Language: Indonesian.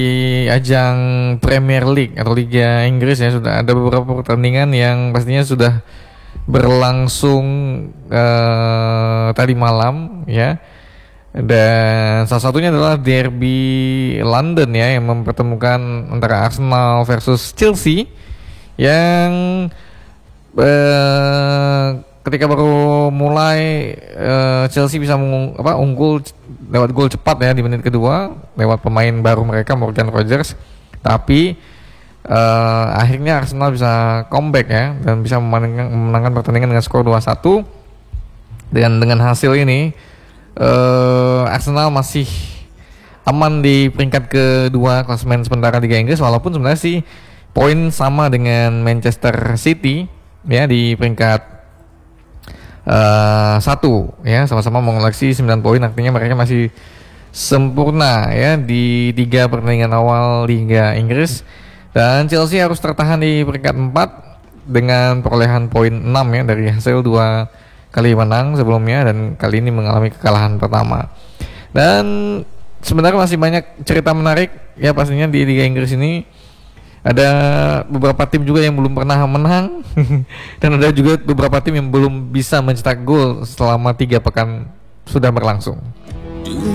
ajang Premier League atau Liga Inggris ya, sudah ada beberapa pertandingan yang pastinya sudah berlangsung tadi malam ya. Dan salah satunya adalah derby London ya, yang mempertemukan antara Arsenal versus Chelsea yang ketika baru mulai Chelsea bisa unggul lewat gol cepat ya di menit kedua lewat pemain baru mereka Morgan Rogers, tapi akhirnya Arsenal bisa comeback ya dan bisa memenangkan pertandingan dengan skor 2-1. Dengan hasil ini Arsenal masih aman di peringkat kedua klasemen sementara Liga Inggris, walaupun sebenarnya sih poin sama dengan Manchester City ya di peringkat 1 ya, sama-sama mengoleksi 9 poin, artinya mereka masih sempurna ya di 3 pertandingan awal Liga Inggris. Dan Chelsea harus tertahan di peringkat 4 dengan perolehan poin 6 ya dari hasil 2 kali menang sebelumnya, dan kali ini mengalami kekalahan pertama. Dan sebenarnya masih banyak cerita menarik ya pastinya di Liga Inggris ini. Ada beberapa tim juga yang belum pernah menang dan ada juga beberapa tim yang belum bisa mencetak gol selama 3 pekan sudah berlangsung.